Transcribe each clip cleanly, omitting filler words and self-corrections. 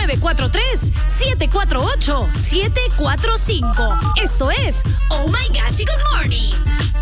943-748-745. Esto es Oh My Gachi Good Morning.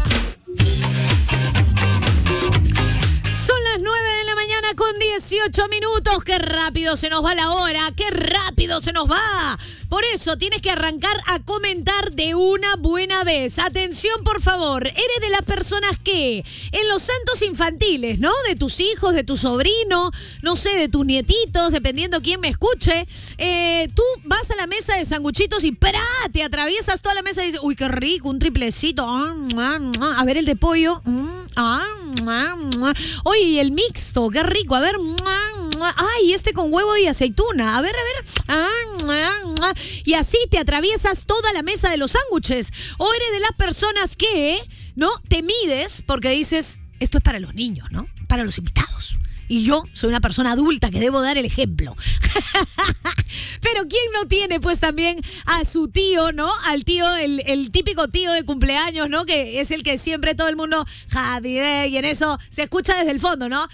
Son las 9 de la mañana con 18 minutos. Qué rápido se nos va la hora, qué rápido se nos va. Por eso tienes que arrancar a comentar de una buena vez. Atención, por favor. Eres de las personas que en los santos infantiles, ¿no? De tus hijos, de tu sobrino, no sé, de tus nietitos, dependiendo quién me escuche. Tú vas a la mesa de sanguchitos y ¡pra! Te atraviesas toda la mesa y dices, uy, qué rico, un triplecito. A ver el de pollo. Oye, y el mixto, qué rico. A ver, ay, este con huevo y aceituna. A ver. Y así te atraviesas toda la mesa de los sándwiches. O eres de las personas que, ¿no? Te mides porque dices, esto es para los niños, ¿no? Para los invitados. Y yo soy una persona adulta que debo dar el ejemplo. Pero ¿quién no tiene pues también a su tío, ¿no? Al tío, el típico tío de cumpleaños, ¿no? Que es el que siempre todo el mundo, Javier, y en eso se escucha desde el fondo, ¿no?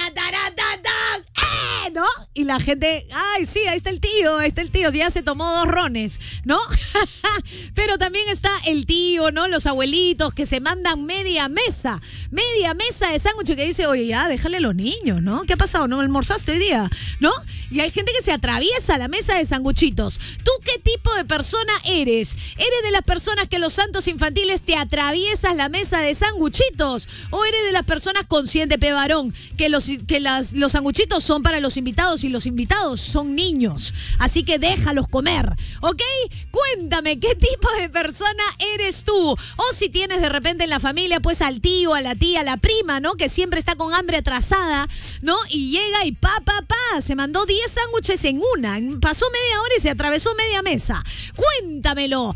¿No? Y la gente, ay, sí, ahí está el tío, ya se tomó 2 rones, ¿no? Pero también está el tío, ¿no? Los abuelitos que se mandan media mesa de sándwich que dice, oye, ya, déjale a los niños, ¿no? ¿Qué ha pasado? ¿No almorzaste hoy día? ¿No? Y hay gente que se atraviesa la mesa de sanguchitos. ¿Tú qué tipo de persona eres? ¿Eres de las personas que los santos infantiles te atraviesas la mesa de sanguchitos? ¿O eres de las personas consciente, pevarón, que los sanguchitos son para los invitados y los invitados son niños? Así que déjalos comer, ¿ok? Cuéntame, ¿qué tipo de persona eres tú? O si tienes de repente en la familia, pues al tío, a la tía, a la prima, ¿no? Que siempre está con hambre atrasada, ¿no? Y llega y se mandó 10 sándwiches en una. Pasó media hora y se atravesó media mesa. Cuéntamelo.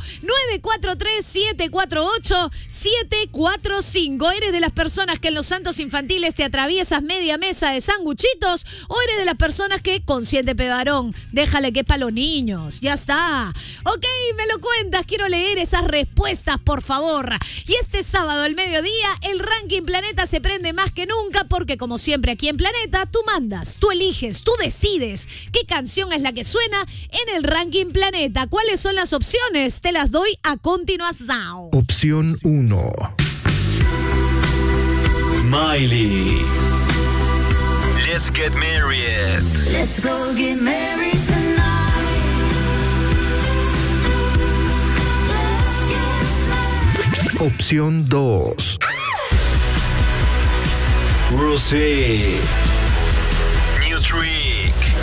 943-748-745. ¿Eres de las personas que en los santos infantiles te atraviesas media mesa de sanguchitos? ¿O eres de las personas que, consciente pevarón, déjale que es para los niños? Ya está. Ok, me lo cuentas. Quiero leer esas respuestas, por favor. Y este sábado al mediodía, el Ranking Planeta se prende más que nunca porque, como siempre aquí en Planeta, tú mandas, tú eliges, tú decides qué canción es la que suena en el Ranking Planeta. ¿Cuáles son las opciones? Te las doy a continuación. Opción 1. Miley. Let's get married. Let's go get married tonight. Let's get married. Opción 2. Rosé.